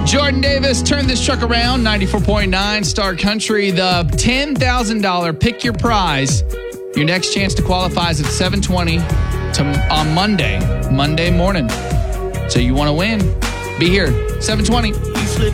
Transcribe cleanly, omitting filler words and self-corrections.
Jordan Davis, turn this truck around. 94.9 Star Country. The $10,000 pick your prize. Your next chance to qualify is at 7:20 on Monday morning. So you want to win? Be here, 7:20.